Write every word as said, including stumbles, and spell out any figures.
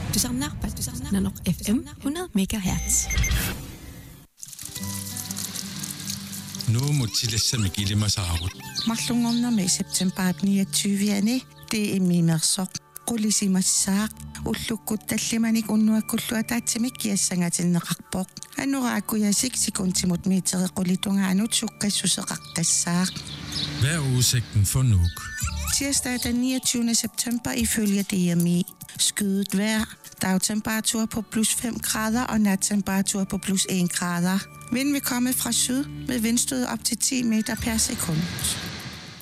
تسعة نقط اف ام hundrede megahertz. Nu må tillægge gilde mig saarut. Marlungorna med september niogtyvende. Det er mimersok. Qulisimassaaq ullukut tallimanik unnuakkulluataatsimik kiassangatinneqarpoq anuraakuyasik sikuntimut miiteriqulitungaanuut sukkassuseqartassaaq. Hvad er udsigten for Nuuk? Tirsdag den niogtyvende september ifølge D M I. Skyet vejr, dagtemperatur på plus fem grader og nattemperatur på plus en grader. Vind vil komme fra syd med vindstød op til ti meter per sekund.